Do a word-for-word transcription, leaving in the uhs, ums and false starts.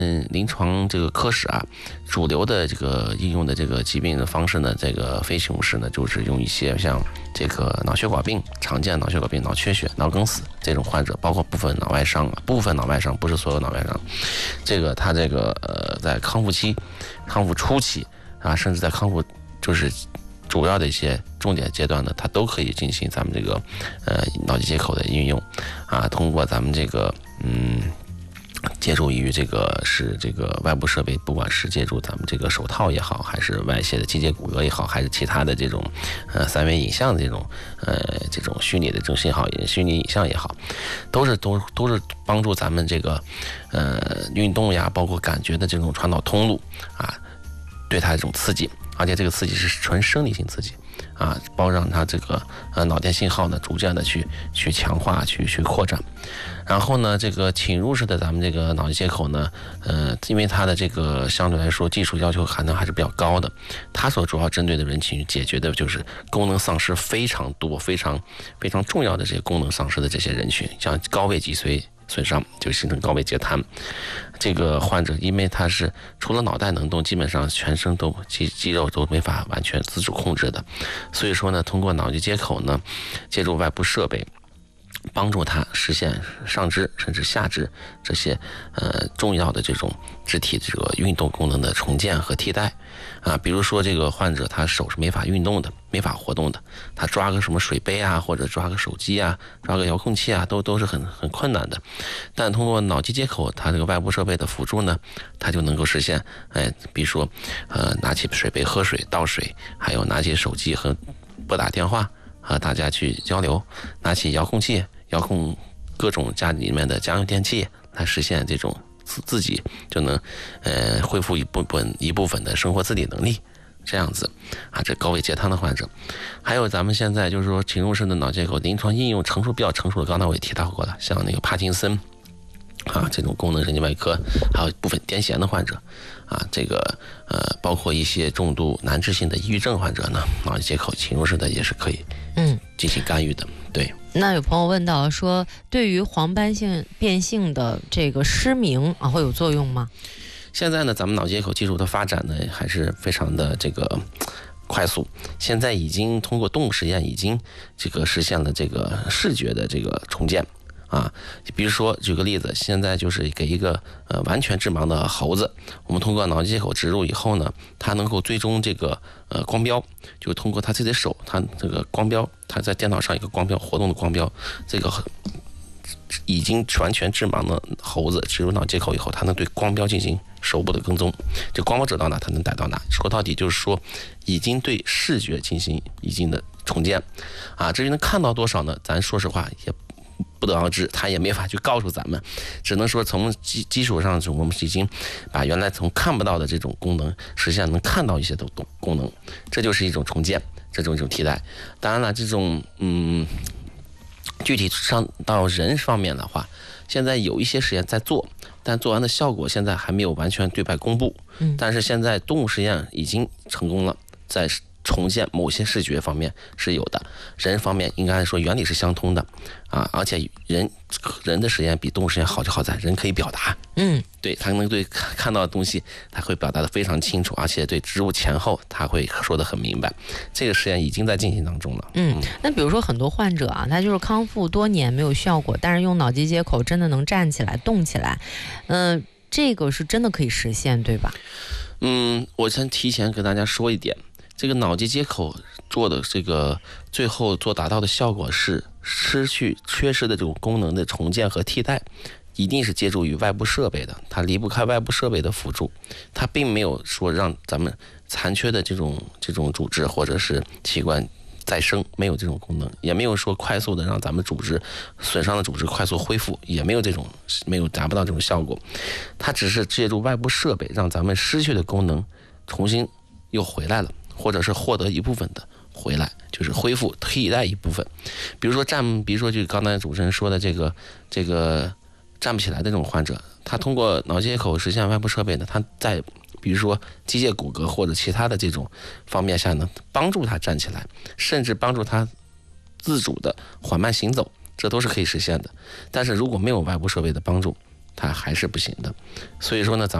嗯，临床这个科室啊，主流的这个应用的这个疾病的方式呢，这个非侵入式呢，就是用一些像这个脑血管病、常见脑血管病、脑缺血、脑梗死这种患者，包括部分脑外伤，部分脑外伤不是所有脑外伤，这个他这个呃在康复期、康复初期啊，甚至在康复就是主要的一些重点阶段呢，它都可以进行咱们这个呃脑机接口的运用啊，通过咱们这个嗯。借助于这个是这个外部设备，不管是借助咱们这个手套也好，还是外卸的机械骨骼也好，还是其他的这种呃三维影像的这种呃这种虚拟的这种信号、虚拟影像也好，都是都都是帮助咱们这个呃运动呀，包括感觉的这种传导通路啊，对它这种刺激，而且这个刺激是纯生理性刺激。啊，包让它这个呃脑电信号呢，逐渐的去去强化、去去扩展。然后呢，这个侵入式的咱们这个脑机接口呢，呃，因为它的这个相对来说技术要求可能还是比较高的，它所主要针对的人群解决的就是功能丧失非常多、非常非常重要的这些功能丧失的这些人群，像高位脊髓损伤就形成高位截瘫。这个患者因为他是除了脑袋能动，基本上全身都肌肌肉都没法完全自主控制的，所以说呢，通过脑机接口呢，借助外部设备，帮助他实现上肢甚至下肢这些呃重要的这种肢体这个运动功能的重建和替代啊，比如说这个患者他手是没法运动的，没法活动的，他抓个什么水杯啊，或者抓个手机啊，抓个遥控器啊，都都是很很困难的。但通过脑机接口，它这个外部设备的辅助呢，它就能够实现，哎，比如说呃拿起水杯喝水倒水，还有拿起手机和拨打电话和大家去交流，拿起遥控器遥控各种家里面的家用电器来实现这种自自己就能呃恢复一部分一部分的生活自理能力，这样子啊，这高位截瘫的患者，还有咱们现在就是说侵入式的脑接口临床应用成熟比较成熟的，刚才我也提到过了，像那个帕金森啊这种功能神经外科，还有部分癫痫的患者啊，这个呃包括一些重度难治性的抑郁症患者呢，脑机接口侵入式的也是可以嗯进行干预的。对， 那有朋友问到说，对于黄斑性变性的这个失明啊，会有作用吗？ 现在呢，咱们脑接口技术的发展呢，还是非常的这个快速。现在已经通过动物实验，已经这个实现了这个视觉的这个重建啊。比如说，举个例子，现在就是给一个呃完全致盲的猴子，我们通过脑机接口植入以后呢，它能够追踪这个呃光标，就通过它自己的手，它这个光标，它在电脑上一个光标活动的光标，这个已经完全致盲的猴子植入脑接口以后，它能对光标进行手部的跟踪，这光标指到哪，它能逮到哪。说到底就是说，已经对视觉进行一定的重建啊。至于能看到多少呢？咱说实话也不得而知，他也没法去告诉咱们，只能说从基基础上，我们已经把原来从看不到的这种功能实现能看到一些的功能，这就是一种重建，这种一种替代。当然了，这种嗯。具体上到人方面的话，现在有一些实验在做，但做完的效果现在还没有完全对外公布。嗯，但是现在动物实验已经成功了，在重建某些视觉方面是有的，人方面应该说原理是相通的啊，而且人人的实验比动物实验好就好在人可以表达，嗯，对，他能对看到的东西他会表达的非常清楚，而且对植入前后他会说得很明白，这个实验已经在进行当中了。 嗯，那比如说很多患者啊，他就是康复多年没有效果，但是用脑机接口真的能站起来动起来，嗯、呃，这个是真的可以实现，对吧？ 嗯，我先提前跟大家说一点，这个脑机接口做的这个最后做达到的效果是失去缺失的这种功能的重建和替代，一定是借助于外部设备的，它离不开外部设备的辅助，它并没有说让咱们残缺的这种这种组织或者是器官再生，没有这种功能，也没有说快速的让咱们组织损伤的组织快速恢复，也没有这种没有达不到这种效果，它只是借助外部设备让咱们失去的功能重新又回来了，或者是获得一部分的回来，就是恢复替代一部分。比如说站，比如说就刚才主持人说的这个这个站不起来的这种患者，他通过脑机接口实现外部设备呢，他在比如说机械骨骼或者其他的这种方面下呢，帮助他站起来，甚至帮助他自主的缓慢行走，这都是可以实现的。但是如果没有外部设备的帮助， 它还是不行的。所以说呢，咱们